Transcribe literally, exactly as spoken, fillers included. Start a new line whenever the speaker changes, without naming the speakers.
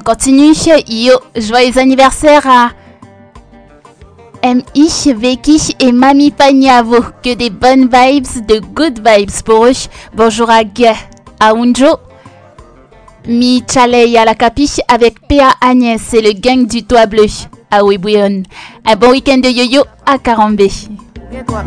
continue. Yo, joyeux anniversaire à M I, Veki et Mami Pagnavo. Que des bonnes vibes, de good vibes pour eux. Bonjour à G, à Unjo, Mi Chalei à la capiche avec P A Agnès et le gang du Toit Bleu à Webouillon. Un bon week-end de yo-yo à Karambé.